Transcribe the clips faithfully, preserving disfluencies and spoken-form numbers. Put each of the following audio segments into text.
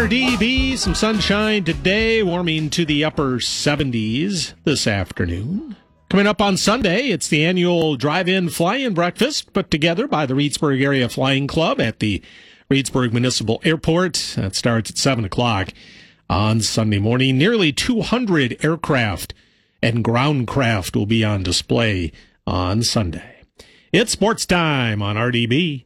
R D B, some sunshine today, warming to the upper seventies this afternoon. Coming up on Sunday, it's the annual drive-in fly-in breakfast put together by the Reedsburg Area Flying Club at the Reedsburg Municipal Airport. That starts at seven o'clock on Sunday morning. Nearly two hundred aircraft and ground craft will be on display on Sunday. It's sports time on R D B.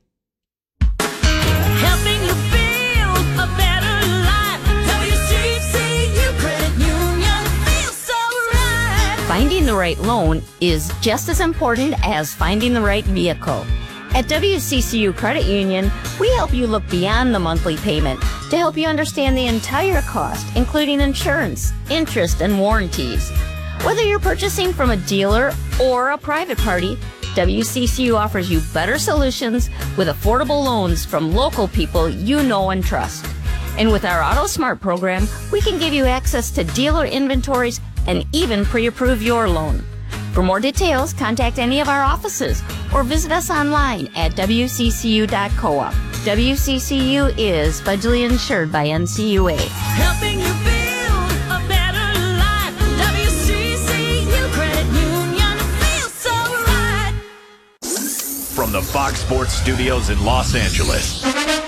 Helping you build a better life. W C C U Credit Union feels so right. Finding the right loan is just as important as finding the right vehicle. At W C C U Credit Union, we help you look beyond the monthly payment to help you understand the entire cost, including insurance, interest, and warranties. Whether you're purchasing from a dealer or a private party, W C C U offers you better solutions with affordable loans from local people you know and trust. And with our Auto Smart program, we can give you access to dealer inventories and even pre-approve your loan. For more details, contact any of our offices or visit us online at w c c u dot coop. W C C U is federally insured by N C U A. Helping you build a better life. W C C U Credit Union feels so right. From the Fox Sports Studios in Los Angeles,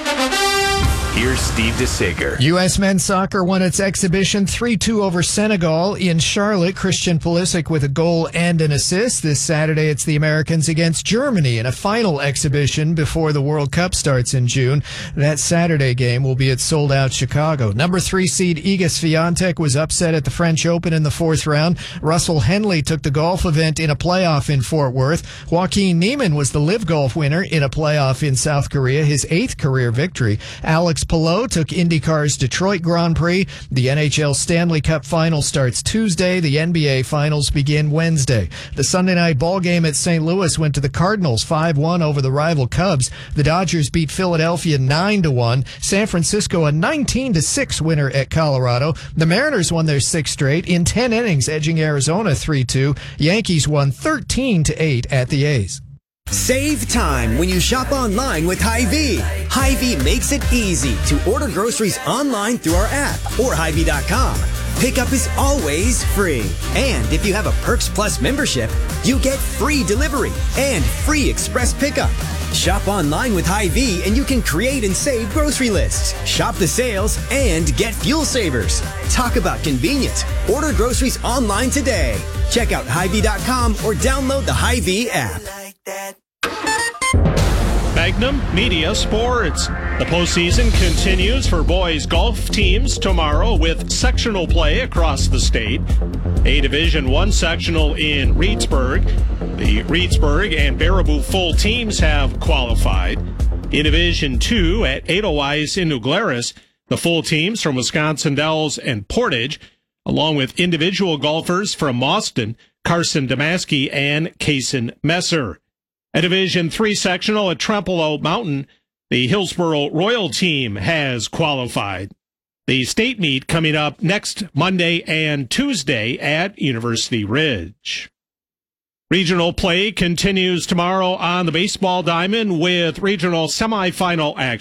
here's Steve DeSager. U S men's soccer won its exhibition three two over Senegal in Charlotte. Christian Pulisic with a goal and an assist. This Saturday, it's the Americans against Germany in a final exhibition before the World Cup starts in June. That Saturday game will be at sold-out Chicago. Number three seed Iga Swiatek was upset at the French Open in the fourth round. Russell Henley took the golf event in a playoff in Fort Worth. Joaquin Niemann was the Live Golf winner in a playoff in South Korea, his eighth career victory. Alex Palou took IndyCar's Detroit Grand Prix. The N H L Stanley Cup Final starts Tuesday. The N B A Finals begin Wednesday. The Sunday night ball game at Saint Louis went to the Cardinals five one over the rival Cubs. The Dodgers beat Philadelphia nine to one. San Francisco a nineteen to six winner at Colorado. The Mariners won their sixth straight in ten innings, edging Arizona three two. Yankees won thirteen to eight at the A's. Save time when you shop online with Hy-Vee. Hy-Vee makes it easy to order groceries online through our app or Hy Vee dot com. Pickup is always free. And if you have a Perks Plus membership, you get free delivery and free express pickup. Shop online with Hy-Vee and you can create and save grocery lists, shop the sales, and get fuel savers. Talk about convenient. Order groceries online today. Check out Hy Vee dot com or download the Hy-Vee app. Magnum Media Sports. The postseason continues for boys golf teams tomorrow with sectional play across the state. A Division One sectional in Reedsburg. The Reedsburg and Baraboo full teams have qualified. In Division Two at Edelweiss in New Glarus, the full teams from Wisconsin Dells and Portage, along with individual golfers from Mauston, Carson Damaski, and Kaysen Messer. A Division Three sectional at Trempealeau Mountain, the Hillsboro Royal team has qualified. The state meet coming up next Monday and Tuesday at University Ridge. Regional play continues tomorrow on the baseball diamond with regional semifinal action.